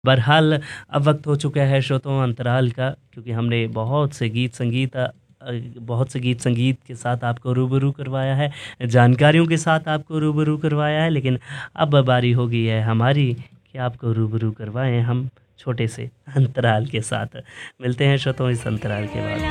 बहरहाल अब वक्त हो चुका है श्रोताओं अंतराल का, क्योंकि हमने बहुत से गीत संगीत के साथ आपको रूबरू करवाया है, जानकारियों के साथ आपको रूबरू करवाया है, लेकिन अब बारी हो गई है हमारी कि आपको रूबरू करवाएं हम छोटे से अंतराल के साथ। मिलते हैं श्रोताओं इस अंतराल के बाद।